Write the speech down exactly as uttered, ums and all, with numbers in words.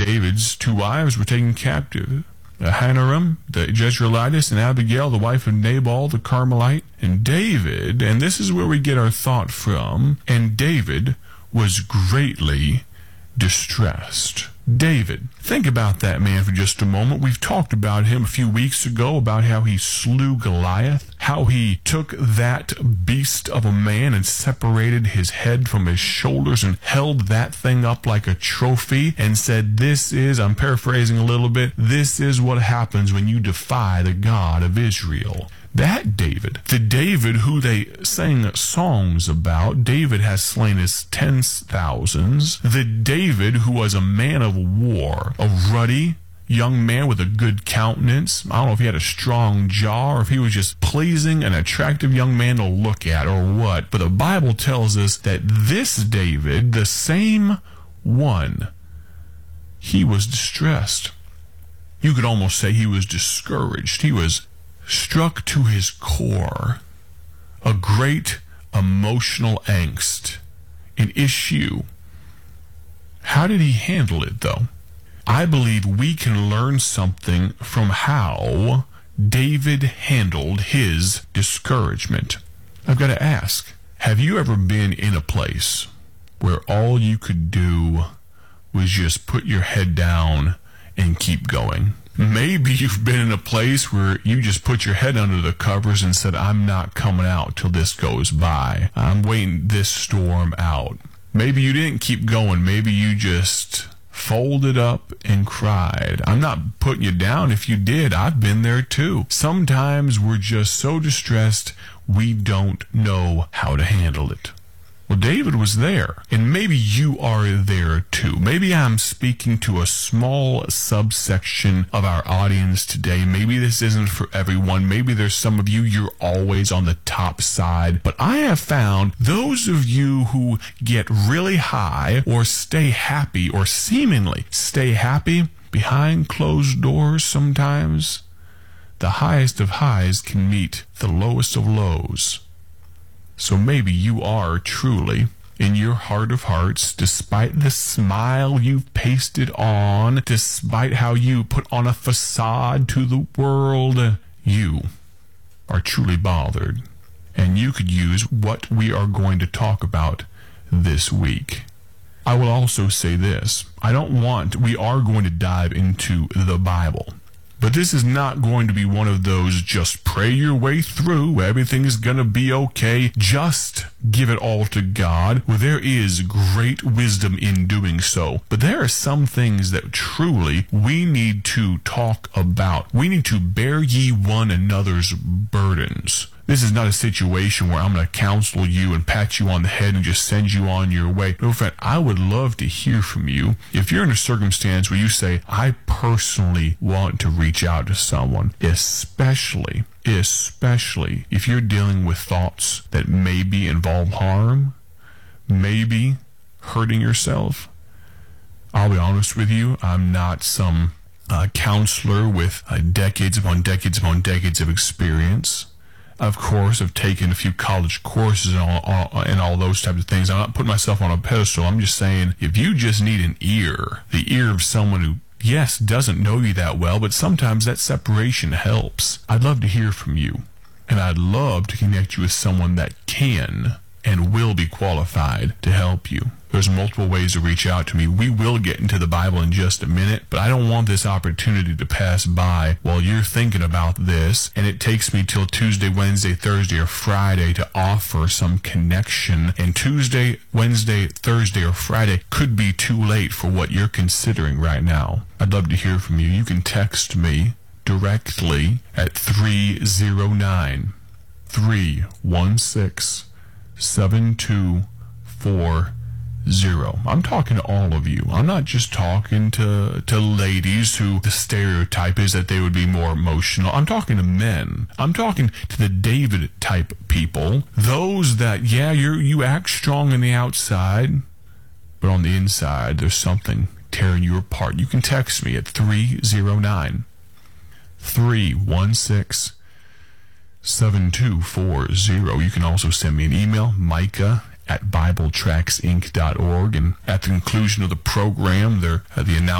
David's two wives were taken captive. Ahinoam, the Jezreelitess, and Abigail, the wife of Nabal, the Carmelite. And David, and this is where we get our thought from, and David was greatly distressed. David, think about that man for just a moment. We've talked about him a few weeks ago, about how he slew Goliath, how he took that beast of a man and separated his head from his shoulders and held that thing up like a trophy and said, this is, I'm paraphrasing a little bit, this is what happens when you defy the God of Israel. That David, the David who they sang songs about, David has slain his tens thousands, the David who was a man of war, a ruddy young man with a good countenance. I don't know if he had a strong jaw or if he was just pleasing, an attractive young man to look at or what, but the Bible tells us that this David, the same one, he was distressed. You could almost say he was discouraged. He was struck to his core, a great emotional angst, an issue. How did he handle it, though? I believe we can learn something from how David handled his discouragement. I've got to ask, have you ever been in a place where all you could do was just put your head down and keep going? Maybe you've been in a place where you just put your head under the covers and said, I'm not coming out till this goes by. I'm waiting this storm out. Maybe you didn't keep going. Maybe you just folded up and cried. I'm not putting you down if you did. I've been there too. Sometimes we're just so distressed we don't know how to handle it. Well, David was there, and maybe you are there too. Maybe I'm speaking to a small subsection of our audience today. Maybe this isn't for everyone. Maybe there's some of you, you're always on the top side. But I have found those of you who get really high or stay happy or seemingly stay happy behind closed doors sometimes, the highest of highs can meet the lowest of lows. So maybe you are truly, in your heart of hearts, despite the smile you've pasted on, despite how you put on a facade to the world, you are truly bothered. And you could use what we are going to talk about this week. I will also say this. I don't want, we are going to dive into the Bible. But this is not going to be one of those just pray your way through, everything is going to be okay, just give it all to God. Well, there is great wisdom in doing so. But there are some things that truly we need to talk about. We need to bear ye one another's burdens. This is not a situation where I'm going to counsel you and pat you on the head and just send you on your way. No, friend, I would love to hear from you. If you're in a circumstance where you say, I personally want to reach out to someone, especially, especially if you're dealing with thoughts that maybe involve harm, maybe hurting yourself, I'll be honest with you, I'm not some uh, counselor with uh, decades upon decades upon decades of experience. Of course, I've taken a few college courses and all, all, and all those types of things. I'm not putting myself on a pedestal. I'm just saying, if you just need an ear, the ear of someone who, yes, doesn't know you that well, but sometimes that separation helps. I'd love to hear from you. And I'd love to connect you with someone that can and will be qualified to help you. There's multiple ways to reach out to me. We will get into the Bible in just a minute, but I don't want this opportunity to pass by while you're thinking about this, and it takes me till Tuesday, Wednesday, Thursday, or Friday to offer some connection, and Tuesday, Wednesday, Thursday, or Friday could be too late for what you're considering right now. I'd love to hear from you. You can text me directly at three oh nine, three one six, seven two four zero. I'm talking to all of you. I'm not just talking to to ladies who the stereotype is that they would be more emotional. I'm talking to men. I'm talking to the David type people. Those that, yeah, you you act strong on the outside, but on the inside there's something tearing you apart. You can text me at three oh nine, three one six, seven two four zero. You can also send me an email, Micah at Bible Tracks Inc dot org, and at the conclusion of the program, there uh, the announcement